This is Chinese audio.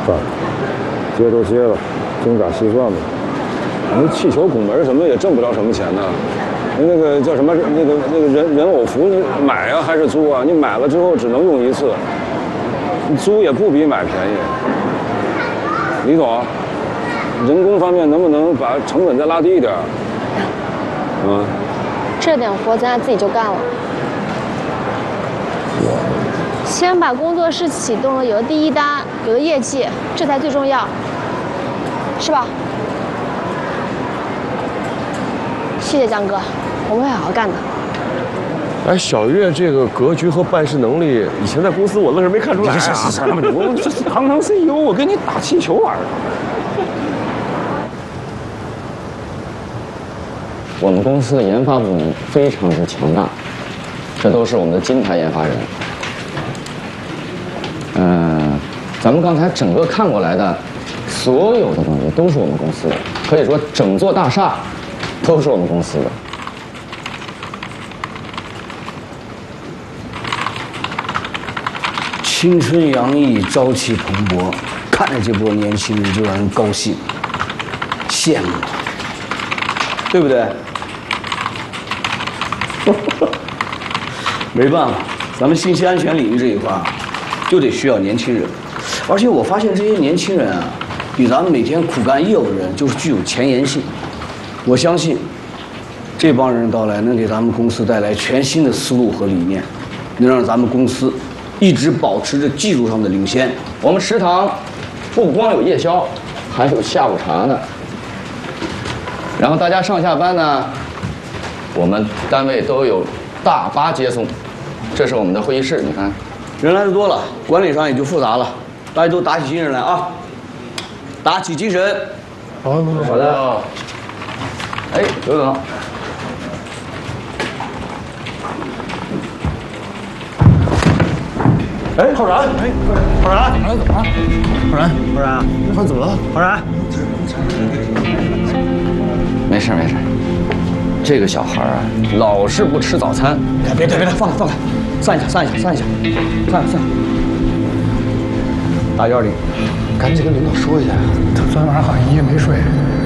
算了，接都接了，精打细算吧。你气球拱门什么也挣不着什么钱呢。那个叫什么？那个人偶服，你买啊还是租啊？你买了之后只能用一次，你租也不比买便宜。李总，人工方面能不能把成本再拉低一点？啊？ 这点活咱俩自己就干了。先把工作室启动了，有了第一单，有了业绩，这才最重要，是吧？谢谢江哥，我们会好好干的。 哎，小月这个格局和办事能力，以前在公司我愣是没看出来啊！ 我这堂堂 CEO， 我给你打气球玩儿。 我们公司的研发部门非常之强大，这都是我们的金牌研发人。咱们刚才整个看过来的所有的东西都是我们公司的，可以说整座大厦都是我们公司的。 青春洋溢，朝气蓬勃，看着这波年轻人就让人高兴、羡慕，对不对？没办法，咱们信息安全领域这一块就得需要年轻人，而且我发现这些年轻人啊，比咱们每天苦干业务的人就是具有前沿性。我相信，这帮人到来能给咱们公司带来全新的思路和理念，能让咱们公司一直保持着技术上的领先。 我们食堂不光有夜宵，还有下午茶呢。然后大家上下班呢，我们单位都有大巴接送。这是我们的会议室，你看， 人来的多了，管理上也就复杂了。大家都打起精神来啊！打起精神。 好的。 哎，刘总。 哎，浩然，哎，浩然，怎么了？浩然，浩然怎么了？浩然， 没事没事，这个小孩啊，老是不吃早餐。 别，放开，散一下。打120， 赶紧跟领导说一下呀。他昨天晚上好像一夜没睡。